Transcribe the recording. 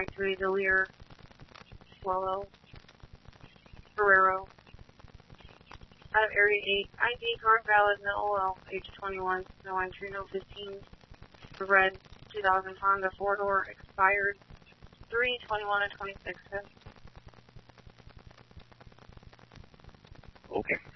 I-3, Delir, Swallow, Ferrero. Out of Area 8, ID card valid, no OL, age 21, no entry, no 15. The red 2000 Honda 4-door, expired 3/21/26. Okay.